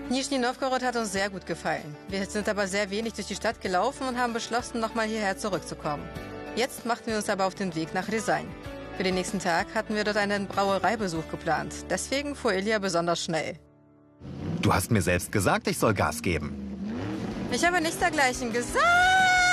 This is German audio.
Nischni Nowgorod hat uns sehr gut gefallen. Wir sind aber sehr wenig durch die Stadt gelaufen und haben beschlossen, nochmal hierher zurückzukommen. Jetzt machten wir uns aber auf den Weg nach Rjasin. Für den nächsten Tag hatten wir dort einen Brauereibesuch geplant. Deswegen fuhr Ilya besonders schnell. Du hast mir selbst gesagt, ich soll Gas geben. Ich habe nichts dergleichen gesagt.